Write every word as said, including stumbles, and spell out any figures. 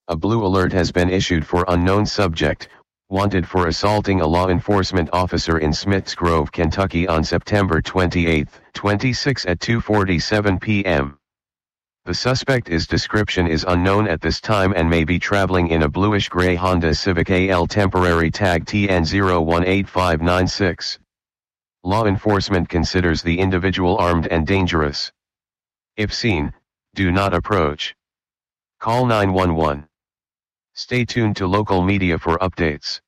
A blue alert has been issued for unknown subject, wanted for assaulting a law enforcement officer in Smiths Grove, Kentucky on September twenty-eighth, twenty-six at two forty-seven p m The suspect is description is unknown at this time and may be traveling in a bluish-gray Honda Civic A L temporary tag T N zero one eight five nine six. Law enforcement considers the individual armed and dangerous. If seen, do not approach. Call nine one one. Stay tuned to local media for updates.